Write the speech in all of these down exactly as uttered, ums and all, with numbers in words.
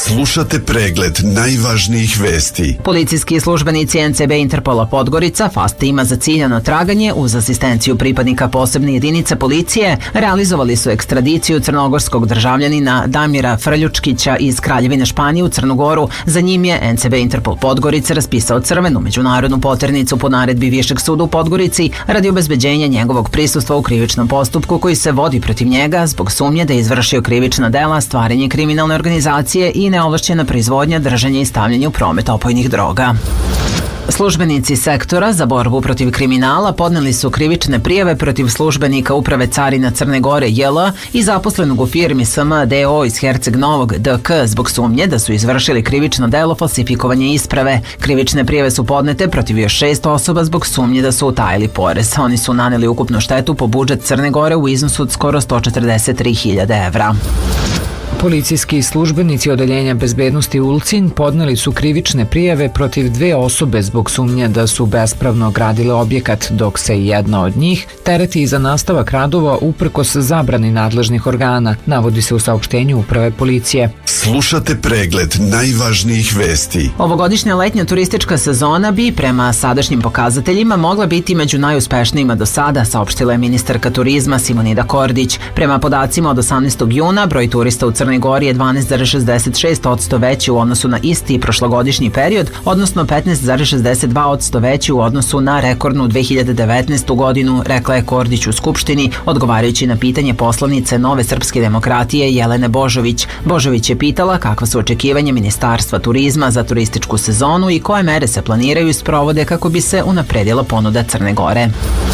Slušate pregled najvažnijih vesti. Policijski službenici en ce be Interpola Podgorica, F A S T ima za ciljano traganje uz asistenciju pripadnika posebne jedinice policije, realizovali su ekstradiciju crnogorskog državljanina Damira Frljučkića iz Kraljevine Španije u Crnu Goru. Za njim je en ce be Interpol Podgorica raspisao crvenu međunarodnu poternicu po naredbi Višeg suda u Podgorici radi obezbeđenja njegovog prisustva u krivičnom postupku koji se vodi protiv njega zbog sumnje da je izvršio krivična dela, stvaranje kriminalne organizacije i neovlašćena proizvodnja, držanje i stavljanje u promet opojnih droga. Službenici sektora za borbu protiv kriminala podneli su krivične prijave protiv službenika Uprave carina Crne Gore J L i zaposlenog u firmi S M D O iz Herceg Novog D K zbog sumnje da su izvršili krivično delo falsifikovanje isprave. Krivične prijave su podnete protiv još šest osoba zbog sumnje da su utajili porez. Oni su naneli ukupnu štetu po budžet Crne Gore u iznosu od skoro sto četrdeset tri hiljade evra. Policijski službenici Odeljenja bezbednosti Ulcinj podneli su krivične prijave protiv dve osobe zbog sumnje da su bespravno gradile objekat, dok se jedna od njih tereti za nastavak radova uprkos zabrani nadležnih organa, navodi se u saopštenju Uprave policije. Slušate pregled najvažnijih vesti. Ovogodišnja letnja turistička sezona bi, prema sadašnjim pokazateljima, mogla biti među najuspešnijima do sada, saopštila je ministarka turizma Simonida Kordić. Prema podacima od osamnaestog juna, broj turista u Crnoj Gori je dvanaest zarez šezdeset šest posto veći u odnosu na isti prošlogodišnji period, odnosno petnaest zarez šezdeset dva posto veći u odnosu na rekordnu dve hiljade devetnaestu. godinu, rekla je Kordić u Skupštini, odgovarajući na pitanje poslanice Nove srpske demokratije Jelene Božović. Božović je pitala kakva su očekivanja Ministarstva turizma za turističku sezonu i koje mere se planiraju i sprovode kako bi se unapredila ponuda Crne Gore.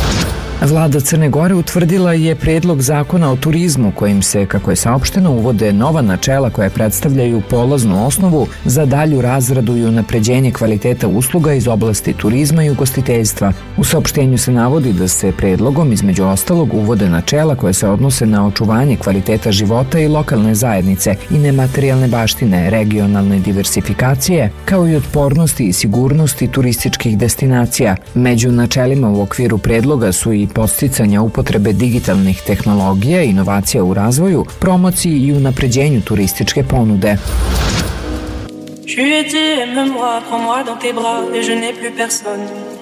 Vlada Crne Gore utvrdila je predlog zakona o turizmu kojim se, kako je saopšteno, uvode nova načela koje predstavljaju polaznu osnovu za dalju razradu i unapređenje kvaliteta usluga iz oblasti turizma i ugostiteljstva. U saopštenju se navodi da se predlogom između ostalog uvode načela koje se odnose na očuvanje kvaliteta života i lokalne zajednice i nematerijalne baštine, regionalne diversifikacije, kao i otpornosti i sigurnosti turističkih destinacija. Među načelima u okviru predloga su i podsticanja upotrebe digitalnih tehnologija, inovacija u razvoju, promociji i unapređenju turističke ponude. Je lui ai dit, aime-moi, prends-moi dans tes bras et je n'ai plus personne.